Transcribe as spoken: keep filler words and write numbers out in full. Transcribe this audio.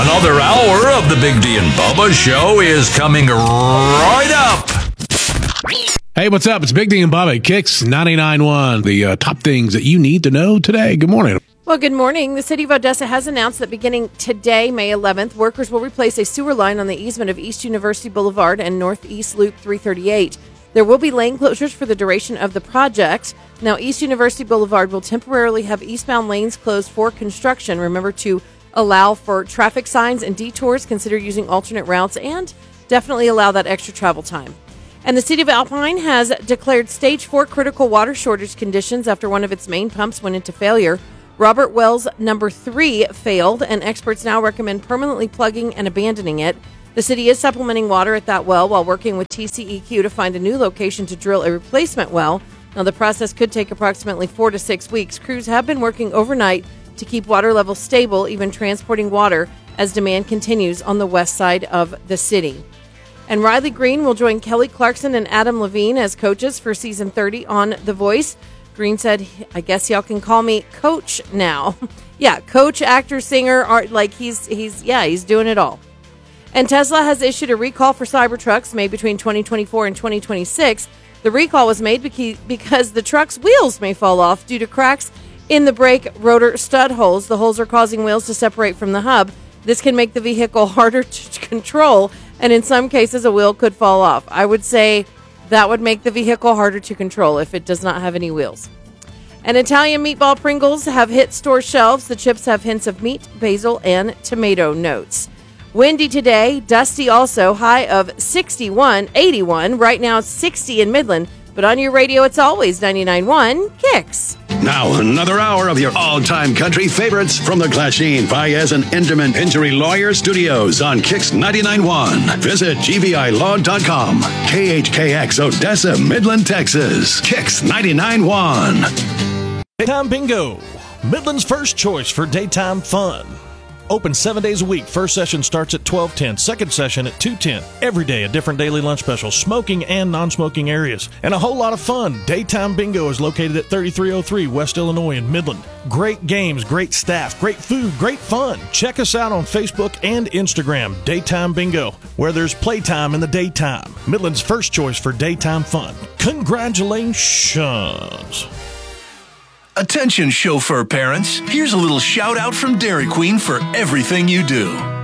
Another hour of the Big D and Bubba Show is coming right up. Hey, what's up? It's Big D and Bubba, Kicks ninety-nine point one. The uh, top things that you need to know today. Good morning. Well, good morning. The city of Odessa has announced that beginning today, May eleventh, workers will replace a sewer line on the easement of East University Boulevard and Northeast Loop three thirty-eight. There will be lane closures for the duration of the project. Now, East University Boulevard will temporarily have eastbound lanes closed for construction. Remember to allow for traffic signs and detours, consider using alternate routes, and definitely allow that extra travel time. And the city of Alpine has declared stage four critical water shortage conditions after one of its main pumps went into failure. Robert Wells number three failed, and experts now recommend permanently plugging and abandoning it. The city is supplementing water at that well while working with T C E Q to find a new location to drill a replacement well. Now, the process could take approximately four to six weeks. Crews have been working overnight to keep water levels stable, even transporting water as demand continues on the west side of the city. And Riley Green will join Kelly Clarkson and Adam Levine as coaches for season thirty on The Voice. Green said, I guess y'all can call me coach now. yeah, coach, actor, singer, art, like he's, he's, yeah, he's doing it all. And Tesla has issued a recall for Cybertrucks made between twenty twenty-four and twenty twenty-six. The recall was made because the truck's wheels may fall off due to cracks in the brake rotor stud holes. The holes are causing wheels to separate from the hub. This can make the vehicle harder to control, and in some cases, a wheel could fall off. I would say that would make the vehicle harder to control if it does not have any wheels. And Italian meatball Pringles have hit store shelves. The chips have hints of meat, basil, and tomato notes. Windy today, dusty also, high of sixty-one, eighty-one. Right now, it's sixty in Midland. But on your radio, it's always ninety-nine point one Kicks. Now, another hour of your all-time country favorites from the Glasheen, Baez, and Enderman Injury Lawyer Studios on Kicks ninety-nine point one. Visit G V I law dot com. K H K X, Odessa, Midland, Texas. Kicks ninety-nine point one. Daytime Bingo, Midland's first choice for daytime fun. Open seven days a week. First session starts at twelve ten. Second session at two ten. Every day a different daily lunch special. Smoking and non-smoking areas. And a whole lot of fun. Daytime Bingo is located at thirty-three oh three West Illinois in Midland. Great games, great staff, great food, great fun. Check us out on Facebook and Instagram. Daytime Bingo, where there's playtime in the daytime. Midland's first choice for daytime fun. Congratulations. Attention chauffeur parents, here's a little shout out from Dairy Queen for everything you do.